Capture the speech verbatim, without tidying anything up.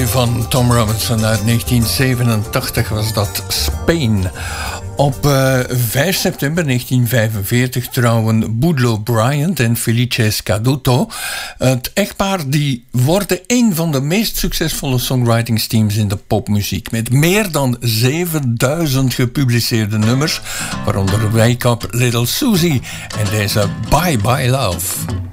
van Tom Robinson uit negentien zevenentachtig was dat Spain. Op uh, vijf september negentien vijfenveertig trouwen Boudleaux Bryant en Felice Scaduto. Het echtpaar die worden een van de meest succesvolle songwritingsteams in de popmuziek. Met meer dan zevenduizend gepubliceerde nummers, waaronder Wake Up Little Susie en deze Bye Bye Love.